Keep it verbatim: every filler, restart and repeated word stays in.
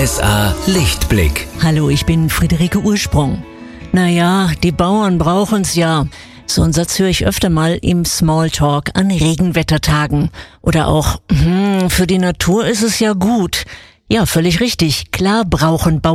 S A Lichtblick. Hallo, ich bin Friederike Ursprung. Naja, die Bauern brauchen's ja. So einen Satz höre ich öfter mal im Smalltalk an Regenwettertagen. Oder auch, hm, für die Natur ist es ja gut. Ja, völlig richtig. Klar brauchen Bauern